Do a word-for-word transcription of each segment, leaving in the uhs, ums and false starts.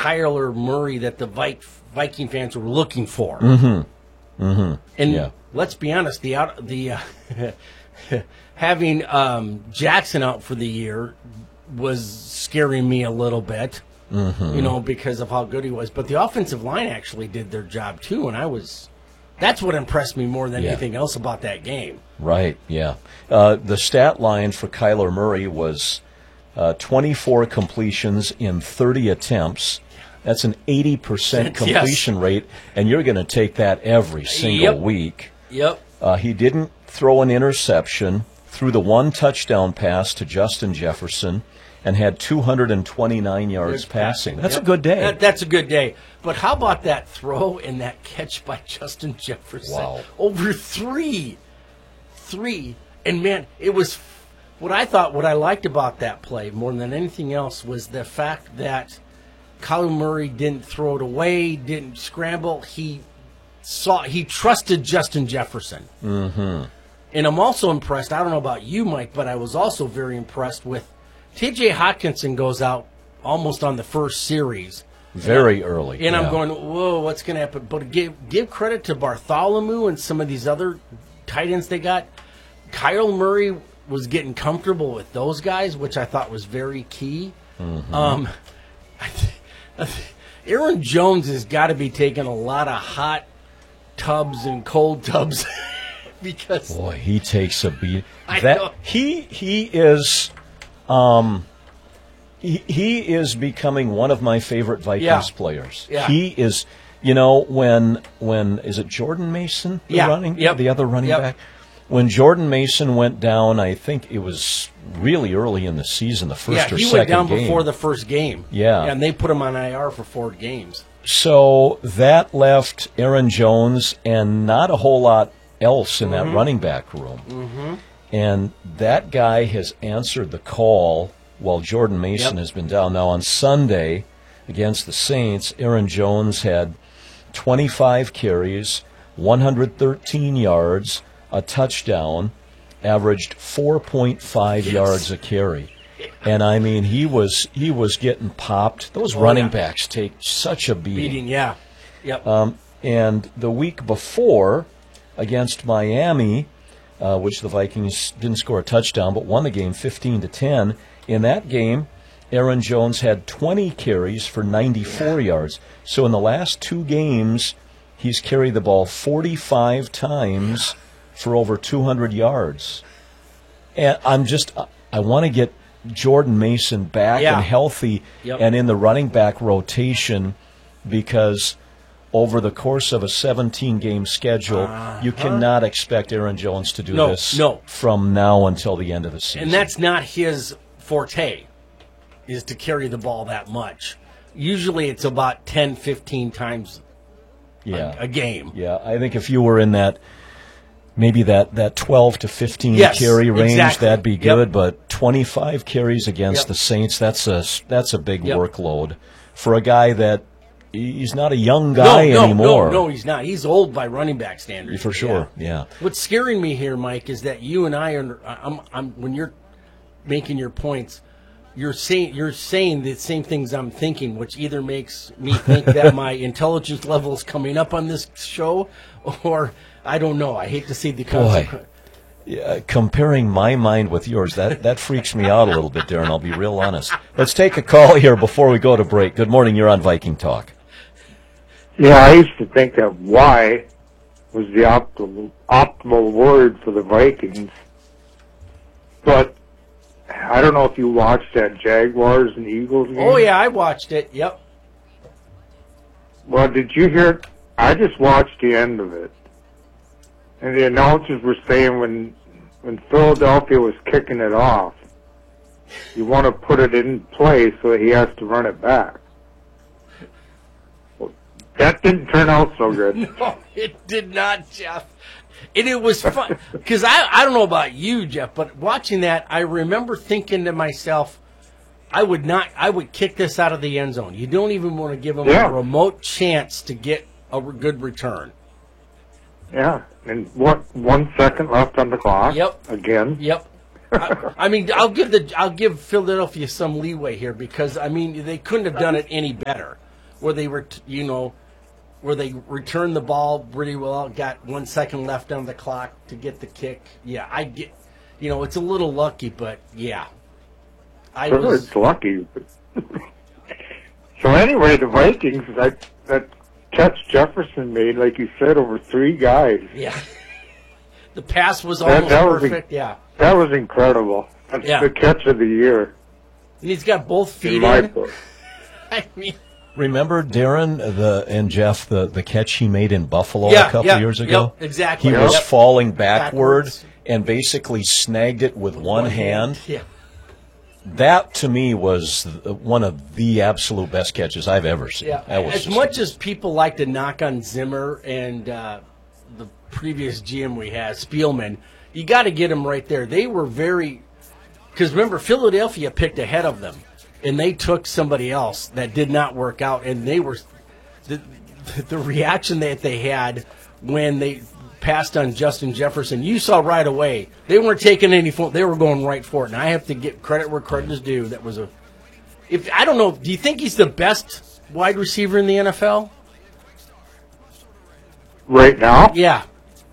Kyler Murray that the Vi- Viking fans were looking for. Mm-hmm. Mm-hmm. And yeah. let's be honest, the out the uh, having um, Jackson out for the year was scaring me a little bit. Mm-hmm. You know, because of how good he was. But the offensive line actually did their job too, and I was. That's what impressed me more than yeah. anything else about that game. Right. Yeah. Uh, the stat line for Kyler Murray was uh, twenty-four completions in thirty attempts. That's an eighty percent completion yes. rate, and you're going to take that every single yep. week. Yep. Uh, he didn't throw an interception, threw the one touchdown pass to Justin Jefferson, and had two hundred twenty-nine yards good passing. That's yep. a good day. That, that's a good day. But how about that throw and that catch by Justin Jefferson? Wow. Over three. Three. And, man, it was what I thought, what I liked about that play more than anything else was the fact that Kyler Murray didn't throw it away, didn't scramble. He saw, he trusted Justin Jefferson. Mm-hmm. And I'm also impressed, I don't know about you, Mike, but I was also very impressed with T J Hockenson goes out almost on the first series. Very early. And yeah. I'm going, whoa, what's going to happen? But give give credit to Bartholomew and some of these other tight ends they got. Kyle Murray was getting comfortable with those guys, which I thought was very key. Mm-hmm. Um, I th- Aaron Jones has got to be taking a lot of hot tubs and cold tubs because boy, he takes a beat. I that know. he he is. Um, He, he is becoming one of my favorite Vikings yeah. players. Yeah. He is, you know, when when is it Jordan Mason the yeah. running yep. the other running yep. back? When Jordan Mason went down, I think it was really early in the season, the first yeah, or he second went down game. before the first game. Yeah. and they put him on I R for four games. So that left Aaron Jones and not a whole lot else in mm-hmm. that running back room. Mm-hmm. And that guy has answered the call while Jordan Mason yep. has been down. Now, on Sunday against the Saints, Aaron Jones had twenty-five carries, one hundred thirteen yards, a touchdown, averaged four point five yes. yards a carry. And, I mean, he was he was getting popped. Those oh, running yeah. backs take such a beating. Beating, yeah. Yep. Um, and the week before, against Miami, uh, which the Vikings didn't score a touchdown but won the game fifteen to ten, in that game, Aaron Jones had twenty carries for ninety-four yeah. yards. So in the last two games, he's carried the ball forty-five times for over two hundred yards. And I'm just, I want to get Jordan Mason back yeah. and healthy yep. and in the running back rotation, because over the course of a seventeen-game schedule, uh-huh. you cannot expect Aaron Jones to do no, this no. from now until the end of the season. And that's not his forte, is to carry the ball that much. Usually it's about ten, fifteen times yeah. a, a game. Yeah, I think if you were in that, maybe that, that twelve to fifteen yes, carry range, exactly. that'd be good. Yep. But twenty-five carries against yep. the Saints, that's a, that's a big yep. workload for a guy that he's not a young guy no, no, anymore. No, no, he's not. He's old by running back standards. For sure, yeah. yeah. What's scaring me here, Mike, is that you and I are, I'm, I'm, when you're making your points, you're saying you're saying the same things I'm thinking, which either makes me think that my intelligence level is coming up on this show, or I don't know. I hate to see the consequence. Yeah, comparing my mind with yours, that, that freaks me out a little bit, Darren. I'll be real honest. Let's take a call here before we go to break. Good morning. You're on Viking Talk. Yeah, I used to think that "why" was the optimal optimal word for the Vikings, but I don't know if you watched that Jaguars and Eagles game. Oh yeah, I watched it. Yep. Well, did you hear? I just watched the end of it, and the announcers were saying when when Philadelphia was kicking it off, you want to put it in play so that he has to run it back. Well, that didn't turn out so good. No, it did not, Jeff. And it was fun because I, I don't know about you, Jeff, but watching that, I remember thinking to myself, I would not, I would kick this out of the end zone. You don't even want to give them yeah. a remote chance to get a good return. Yeah, and what one second left on the clock? Yep. Again. Yep. I, I mean, I'll give the I'll give Philadelphia some leeway here because I mean they couldn't have done it any better. where they were, you know, where they returned the ball really well, got one second left on the clock to get the kick. Yeah, I get, you know, it's a little lucky, but yeah. I sure, was, it's lucky. So anyway, the Vikings, that, that catch Jefferson made, like you said, over three guys. Yeah. The pass was That- almost that was perfect, a- yeah. That was incredible. That's Yeah. the catch of the year, And he's got both feet in my in. book. I mean, Remember, Darren the and Jeff, the, the catch he made in Buffalo Yeah, a couple yeah, years ago? yep, exactly. He was Yep. falling backward Backwards. and basically snagged it with one, hand. Yeah. That, to me, was the- one of the absolute best catches I've ever seen. Yeah. That was As just- much as people like to knock on Zimmer and uh, the previous G M we had, Spielman, you got to get them right there. They were very – because remember, Philadelphia picked ahead of them, and they took somebody else that did not work out, and they were the, – the reaction that they had when they passed on Justin Jefferson, you saw right away. They weren't taking any – they were going right for it, and I have to get credit where credit is due. That was a – If I don't know, do you think he's the best wide receiver in the N F L? Right now? Yeah.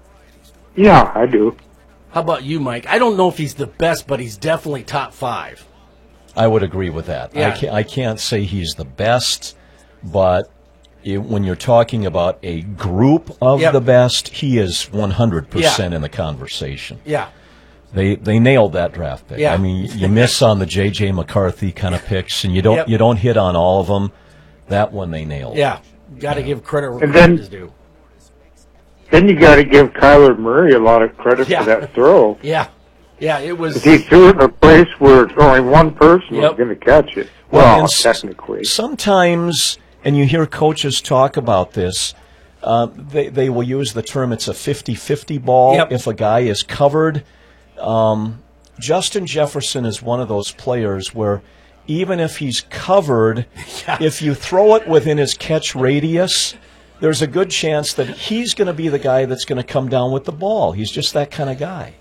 Yeah, I do. How about you, Mike? I don't know if he's the best, but he's definitely top five. I would agree with that. Yeah. I, can't, I can't say he's the best, but it, when you're talking about a group of Yep. the best, he is one hundred percent Yeah. in the conversation. Yeah. They they nailed that draft pick. Yeah. I mean, you miss on the J J McCarthy kind of picks, and you don't Yep. you don't hit on all of them. That one they nailed. Yeah. Got to give credit where And credit then- is due. Then you got to give Kyler Murray a lot of credit Yeah. for that throw. Yeah. Yeah, it was. He threw it in a place where only one person Yep. was going to catch it. Well, Well, and s- technically. Sometimes, and you hear coaches talk about this, uh, they, they will use the term it's a fifty-fifty ball Yep. if a guy is covered. Um, Justin Jefferson is one of those players where even if he's covered, Yeah. if you throw it within his catch radius, there's a good chance that he's going to be the guy that's going to come down with the ball. He's just that kind of guy.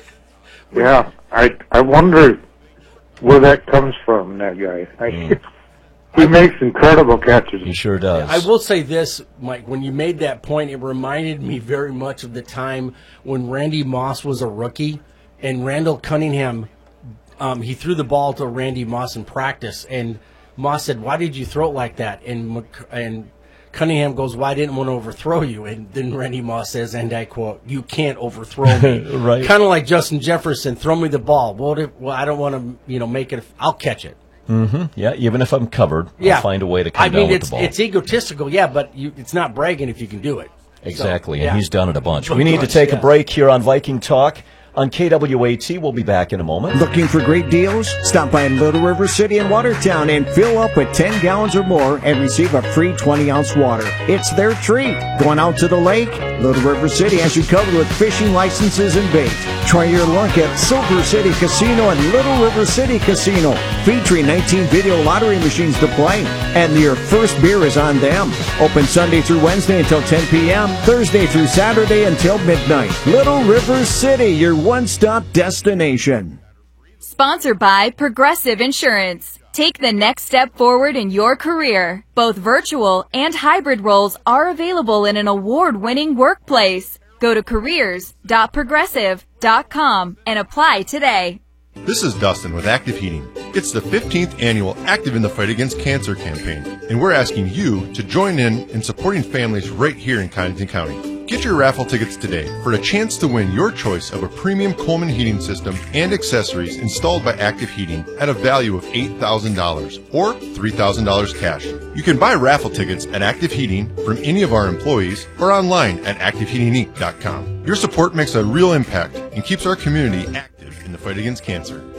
Yeah, I I wonder where that comes from, that guy. I, Mm. He makes incredible catches. He sure does. I will say this, Mike, when you made that point, it reminded me very much of the time when Randy Moss was a rookie and Randall Cunningham, um, he threw the ball to Randy Moss in practice, and Moss said, "Why did you throw it like that?" And Mc- and Cunningham goes, "Well, I didn't want to overthrow you." And then Randy Moss says, and I quote, "You can't overthrow me." Right. Kind of like Justin Jefferson, throw me the ball. Well, if, well I don't want to, you know, make it. I'll catch it. Yeah, even if I'm covered, Yeah, I'll find a way to come I down mean, with it's the ball. it's egotistical, yeah, but you, it's not bragging if you can do it. Exactly, So, and yeah. he's done it a bunch. A We need to bunch, take a yeah. break here on Viking Talk on K W A T. We'll be back in a moment. Looking for great deals? Stop by Little River City in Watertown and fill up with ten gallons or more and receive a free twenty ounce water. It's their treat. Going out to the lake? Little River City has you covered with fishing licenses and bait. Try your luck at Silver City Casino and Little River City Casino, featuring nineteen video lottery machines to play. And your first beer is on them. Open Sunday through Wednesday until ten p.m., Thursday through Saturday until midnight. Little River City, your one-stop destination. Sponsored by Progressive Insurance. Take the next step forward in your career. Both virtual and hybrid roles are available in an award-winning workplace. Go to careers dot progressive dot com and apply today. This is Dustin with Active Heating. It's the fifteenth annual Active in the Fight Against Cancer campaign, and we're asking you to join in in supporting families right here in Connington County. Get your raffle tickets today for a chance to win your choice of a premium Coleman heating system and accessories installed by Active Heating at a value of eight thousand dollars or three thousand dollars cash. You can buy raffle tickets at Active Heating from any of our employees or online at active heating inc dot com. Your support makes a real impact and keeps our community active in the fight against cancer.